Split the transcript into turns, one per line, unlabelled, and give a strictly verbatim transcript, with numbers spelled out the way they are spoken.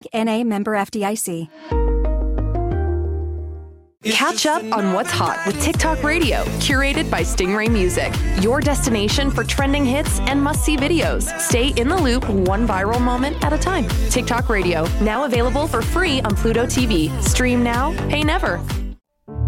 N A member F D I C.
Catch up on what's hot with TikTok Radio, curated by Stingray Music. Your destination for trending hits and must-see videos. Stay in the loop one viral moment at a time. TikTok Radio, now available for free on Pluto T V. Stream now, pay never.